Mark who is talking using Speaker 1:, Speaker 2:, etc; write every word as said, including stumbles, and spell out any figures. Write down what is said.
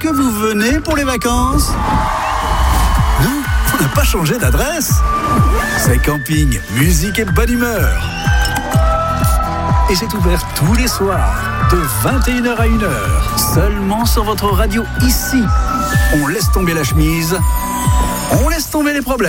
Speaker 1: vous venez pour les vacances? Non, on n'a pas changé d'adresse. C'est camping, musique et bonne humeur. Et c'est ouvert tous les soirs, de vingt et une heures à une heure, seulement sur votre radio ici. On laisse tomber la chemise, on laisse tomber les problèmes.